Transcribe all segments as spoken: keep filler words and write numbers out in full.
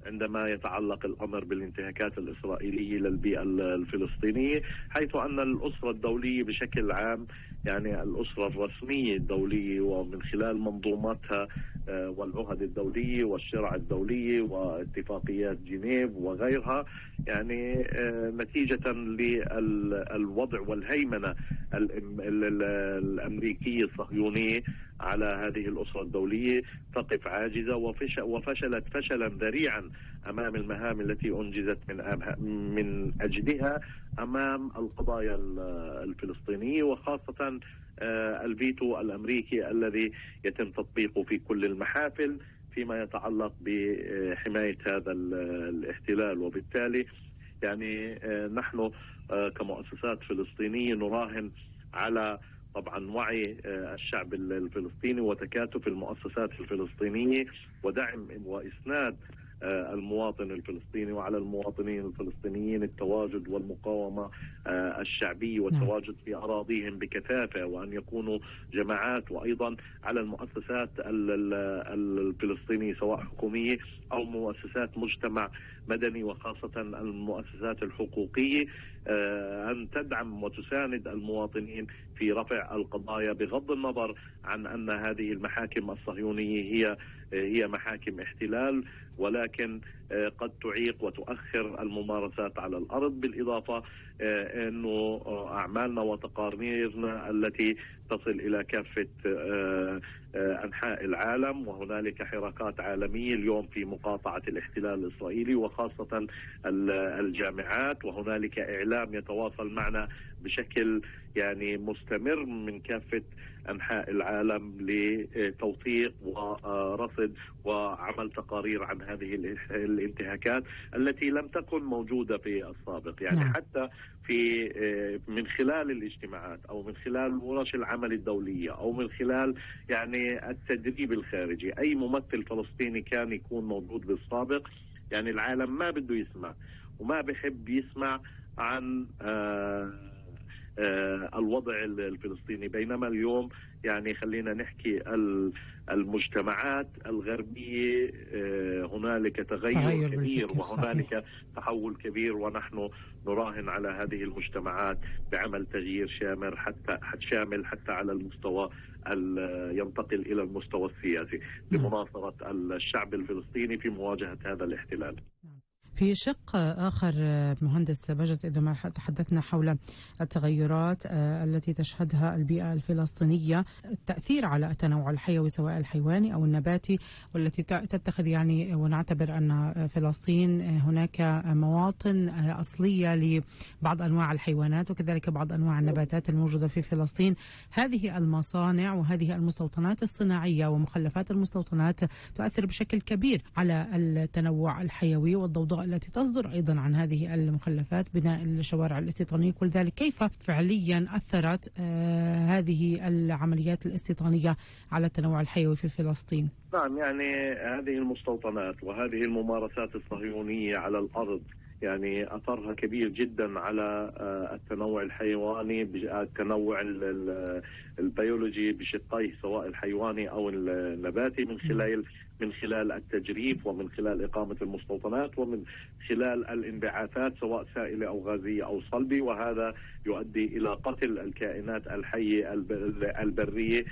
عندما يتعلق الأمر بالانتهاكات الإسرائيلية للبيئة الفلسطينية، حيث أن الأسرة الدولية بشكل عام، يعني الأسرة الرسمية الدولية ومن خلال منظوماتها والعهد الدولية والشرع الدولية واتفاقيات جنيف وغيرها، يعني نتيجة للوضع والهيمنة الأمريكية الصهيونية على هذه الأسرة الدولية، تقف عاجزة وفشلت فشلا ذريعا أمام المهام التي أنجزت من من أجلها أمام القضايا الفلسطينية، وخاصة الفيتو الأمريكي الذي يتم تطبيقه في كل المحافل فيما يتعلق بحماية هذا الاحتلال. وبالتالي يعني نحن كمؤسسات فلسطينية نراهن على طبعا وعي الشعب الفلسطيني وتكاتف المؤسسات الفلسطينية ودعم وإسناد المواطن الفلسطيني، وعلى المواطنين الفلسطينيين التواجد والمقاومة الشعبية والتواجد في أراضيهم بكثافة، وأن يكونوا جماعات، وأيضا على المؤسسات الفلسطينية سواء حكومية أو مؤسسات مجتمع مدني وخاصة المؤسسات الحقوقية أن تدعم وتساند المواطنين في رفع القضايا، بغض النظر عن أن هذه المحاكم الصهيونية هي هي محاكم احتلال، ولكن قد تعيق وتؤخر الممارسات على الأرض. بالإضافة أنه أعمالنا وتقاريرنا التي تصل إلى كافة أنحاء العالم، وهنالك حركات عالمية اليوم في مقاطعة الاحتلال الإسرائيلي وخاصة الجامعات، وهنالك إعلام يتواصل معنا بشكل يعني مستمر من كافة أنحاء العالم لتوثيق ورصد وعمل تقارير عن هذه الانتهاكات التي لم تكن موجودة في السابق. يعني نعم. حتى في من خلال الاجتماعات أو من خلال ورش العمل الدولية أو من خلال يعني التدريب الخارجي، أي ممثل فلسطيني كان يكون موجود بالسابق، يعني العالم ما بده يسمع وما بحب يسمع عن آه آه الوضع الفلسطيني. بينما اليوم يعني خلينا نحكي المجتمعات الغربية آه هنالك تغير كبير وهنالك صحيح. تحول كبير، ونحن نراهن على هذه المجتمعات بعمل تغيير شامل حتى شامل حتى على المستوى ينتقل إلى المستوى السياسي لمناصرة الشعب الفلسطيني في مواجهة هذا الاحتلال. في شق آخر مهندس بجت، إذا ما تحدثنا حول التغيرات التي تشهدها البيئة الفلسطينية، التأثير على التنوع الحيوي سواء الحيواني أو النباتي، والتي تتخذ يعني ونعتبر أن فلسطين هناك مواطن أصلية لبعض أنواع الحيوانات وكذلك بعض أنواع النباتات الموجودة في فلسطين. هذه المصانع وهذه المستوطنات الصناعية ومخلفات المستوطنات تؤثر بشكل كبير على التنوع الحيوي والضوضاء التي تصدر أيضا عن هذه المخلفات، بناء الشوارع الاستيطانية، كل ذلك كيف فعليا أثرت آه هذه العمليات الاستيطانية على التنوع الحيوي في فلسطين؟ نعم، يعني هذه المستوطنات وهذه الممارسات الصهيونية على الأرض يعني أثرها كبير جدا على التنوع الحيواني، التنوع البيولوجي بشقيه سواء الحيواني أو النباتي، من خلال من خلال التجريف ومن خلال إقامة المستوطنات ومن خلال الانبعاثات سواء سائلة أو غازية أو صلبة، وهذا يؤدي إلى قتل الكائنات الحية البرية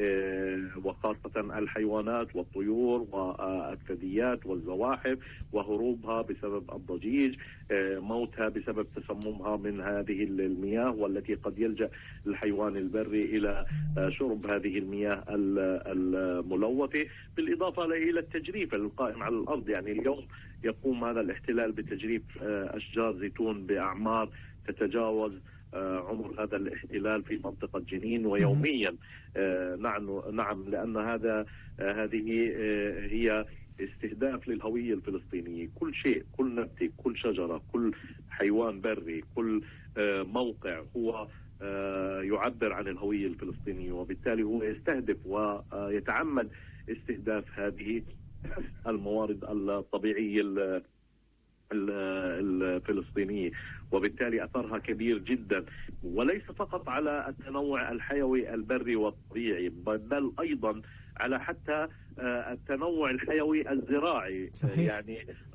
وخاصة الحيوانات والطيور والثدييات والزواحف، وهروبها بسبب الضجيج، موتها بسبب تسممها من هذه المياه، والتي قد يلجأ الحيوان البري إلى شرب هذه المياه الملوثة، بالإضافة إلى التجريف القائم على الأرض. يعني اليوم يقوم هذا الاحتلال بتجريف أشجار زيتون بأعمار تتجاوز عمر هذا الاحتلال في منطقة جنين ويوميا. نعم نعم لأن هذا هذه هي استهداف للهوية الفلسطينية. كل شيء، كل نبتة، كل شجرة، كل حيوان بري، كل موقع هو يعبر عن الهوية الفلسطينية، وبالتالي هو يستهدف ويتعمد استهداف هذه الموارد الطبيعية الفلسطينية، وبالتالي أثرها كبير جدا، وليس فقط على التنوع الحيوي البري والطبيعي بل أيضا على حتى التنوع الحيوي الزراعي. صحيح. يعني